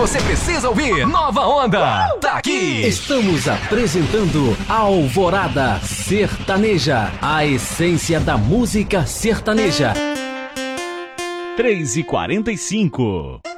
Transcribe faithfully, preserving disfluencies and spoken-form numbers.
você precisa ouvir. Nova Onda, tá aqui. Estamos apresentando Alvorada Sertaneja, a essência da música sertaneja. três e quarenta e cinco.